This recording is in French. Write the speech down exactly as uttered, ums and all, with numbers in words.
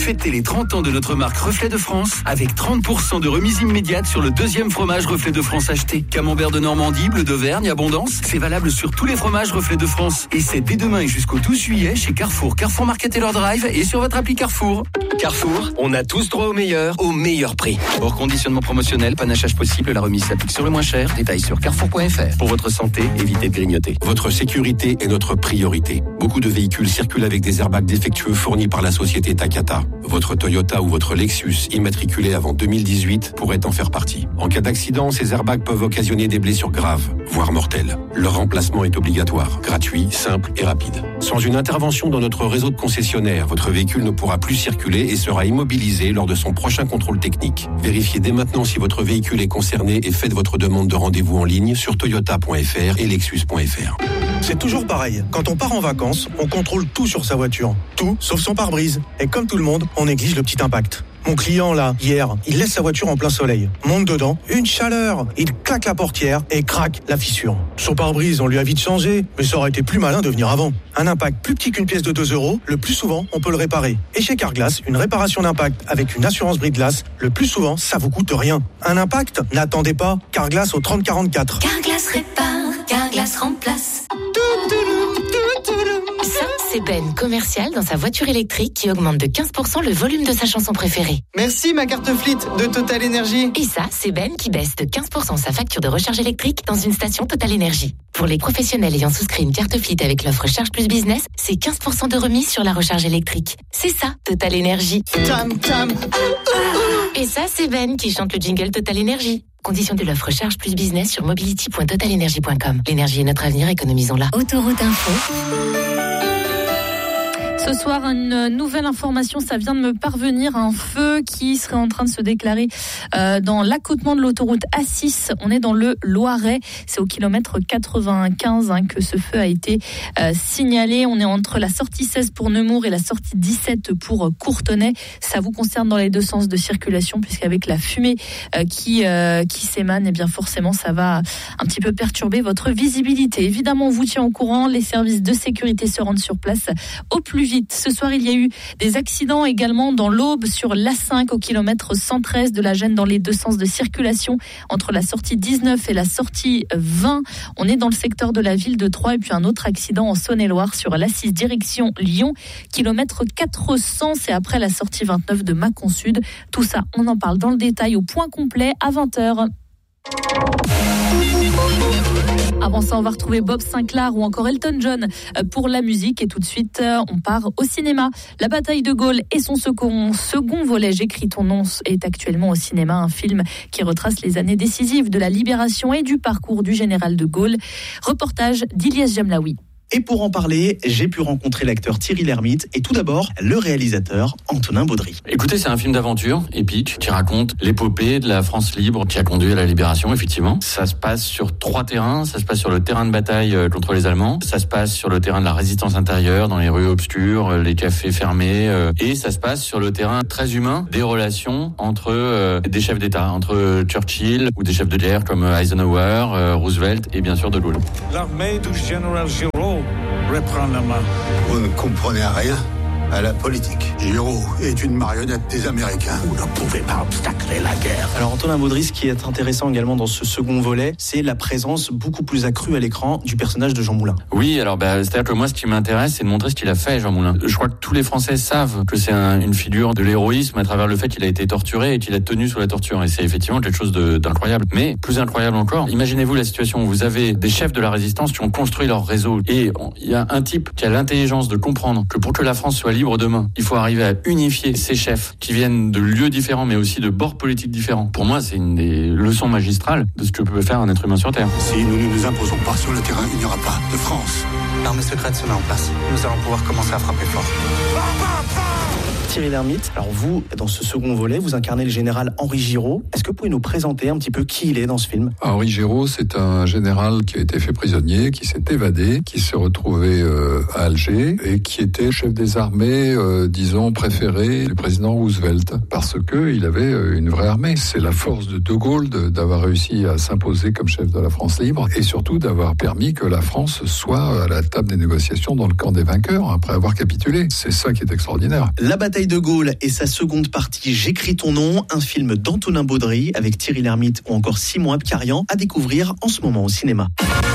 Fêtez les trente ans de notre marque Reflet de France avec trente pour cent de remise immédiate sur le deuxième fromage Reflet de France acheté. Camembert de Normandie, Bleu d'Auvergne, Abondance. C'est valable sur tous les fromages Reflet de France. Et c'est dès demain et jusqu'au douze juillet chez Carrefour, Carrefour Market et leur Drive et sur votre appli Carrefour. Carrefour, on a tous droit au meilleur, au meilleur prix. Hors conditionnement promotionnel, panachage possible, la remise s'applique sur le moins cher. Détails sur carrefour point f r. Pour votre santé, évitez de grignoter. Votre sécurité est notre priorité. Beaucoup de véhicules circulent avec des airbags défectueux fournis par la société Takata. Votre Toyota ou votre Lexus immatriculé avant deux mille dix-huit pourrait en faire partie. En cas d'accident, ces airbags peuvent occasionner des blessures graves, voire mortelles. Leur remplacement est obligatoire, gratuit, simple et rapide. Sans une intervention dans notre réseau de concessionnaires, votre véhicule ne pourra plus circuler et sera immobilisé lors de son prochain contrôle technique. Vérifiez dès maintenant si votre véhicule est concerné et faites votre demande de rendez-vous en ligne sur toyota point f r et lexus point f r. C'est toujours pareil. Quand on part en vacances, on contrôle tout sur sa voiture. Tout, sauf son pare-brise. Et comme tout le monde, on néglige le petit impact. Mon client, là, hier, il laisse sa voiture en plein soleil. Monte dedans, une chaleur. Il claque la portière et craque la fissure. Son pare-brise, on lui a vite changé, mais ça aurait été plus malin de venir avant. Un impact plus petit qu'une pièce de deux euros, le plus souvent, on peut le réparer. Et chez Carglass, une réparation d'impact avec une assurance brise-glace, le plus souvent, ça vous coûte rien. Un impact? N'attendez pas. Carglass au trente quarante-quatre. Carglass répare, Carglass remplace. Ça, c'est Ben, commercial dans sa voiture électrique qui augmente de quinze pour cent le volume de sa chanson préférée. Merci ma carte Fleet de Total Energy. Et ça, c'est Ben qui baisse de quinze pour cent sa facture de recharge électrique dans une station Total Energy. Pour les professionnels ayant souscrit une carte Fleet avec l'offre Charge Plus Business, c'est quinze pour cent de remise sur la recharge électrique. C'est ça, Total Energy. Tam tam. Et ça, c'est Ben qui chante le jingle Total Energy. Condition de l'offre Charge Plus Business sur mobility point total energy point com. L'énergie est notre avenir, économisons-la. Autoroute Info. Ce soir, une nouvelle information, ça vient de me parvenir, un feu qui serait en train de se déclarer euh, dans l'accotement de l'autoroute A six. On est dans le Loiret, c'est au kilomètre quatre-vingt-quinze hein, que ce feu a été euh, signalé. On est entre la sortie seize pour Nemours et la sortie dix-sept pour Courtenay. Ça vous concerne dans les deux sens de circulation, puisqu'avec la fumée euh, qui, euh, qui s'émane, et bien forcément, ça va un petit peu perturber votre visibilité. Évidemment, on vous tient au courant, les services de sécurité se rendent sur place au plus vite. Ce soir, il y a eu des accidents également dans l'Aube sur l'A cinq au kilomètre cent treize, de la gêne dans les deux sens de circulation entre la sortie dix-neuf et la sortie vingt. On est dans le secteur de la ville de Troyes, et puis un autre accident en Saône-et-Loire sur l'A six direction Lyon, kilomètre quatre cents, c'est après la sortie vingt-neuf de Mâcon Sud. Tout ça, on en parle dans le détail au point complet à vingt heures. Avant ça, on va retrouver Bob Sinclair ou encore Elton John pour la musique. Et tout de suite, on part au cinéma. La bataille de Gaulle et son second, second volet, J'écris ton nom, est actuellement au cinéma. Un film qui retrace les années décisives de la libération et du parcours du général de Gaulle. Reportage d'Ilyes Jamlaoui. Et pour en parler, j'ai pu rencontrer l'acteur Thierry Lhermitte et tout d'abord le réalisateur Antonin Baudry. Écoutez, c'est un film d'aventure épique qui raconte l'épopée de la France libre qui a conduit à la libération, effectivement. Ça se passe sur trois terrains. Ça se passe sur le terrain de bataille contre les Allemands. Ça se passe sur le terrain de la résistance intérieure, dans les rues obscures, les cafés fermés. Et ça se passe sur le terrain très humain des relations entre des chefs d'État, entre Churchill ou des chefs de guerre comme Eisenhower, Roosevelt et bien sûr de Gaulle. L'armée du général Giraud reprend la main. Vous ne comprenez rien à la politique. Giraud est une marionnette des Américains. Vous ne pouvez pas obstacler la guerre. Alors Antonin Baudry, ce qui est intéressant également dans ce second volet, c'est la présence beaucoup plus accrue à l'écran du personnage de Jean Moulin. Oui, alors bah, c'est-à-dire que moi ce qui m'intéresse, c'est de montrer ce qu'il a fait, Jean Moulin. Je crois que tous les Français savent que c'est un, une figure de l'héroïsme à travers le fait qu'il a été torturé et qu'il a tenu sous la torture. Et c'est effectivement quelque chose de, d'incroyable. Mais plus incroyable encore, imaginez-vous la situation où vous avez des chefs de la résistance qui ont construit leur réseau. Et il y a un type qui a l'intelligence de comprendre que pour que la France soit libre demain, il faut arriver à unifier ces chefs qui viennent de lieux différents mais aussi de bords politiques différents. Pour moi, c'est une des leçons magistrales de ce que peut faire un être humain sur Terre. Si nous ne nous imposons pas sur le terrain, il n'y aura pas de France. L'armée secrète se met en place. Nous allons pouvoir commencer à frapper fort. Thierry Lhermitte, alors vous, dans ce second volet, vous incarnez le général Henri Giraud. Est-ce que vous pouvez nous présenter un petit peu qui il est dans ce film ? Henri Giraud, c'est un général qui a été fait prisonnier, qui s'est évadé, qui s'est retrouvé euh, à Alger et qui était chef des armées, euh, disons, préféré du président Roosevelt, parce que il avait euh, une vraie armée. C'est la force de De Gaulle de, d'avoir réussi à s'imposer comme chef de la France libre et surtout d'avoir permis que la France soit à la table des négociations dans le camp des vainqueurs après avoir capitulé. C'est ça qui est extraordinaire. La bataille Charles de Gaulle et sa seconde partie J'écris ton nom, un film d'Antonin Baudry avec Thierry Lhermitte ou encore Simon Abkarian à découvrir en ce moment au cinéma.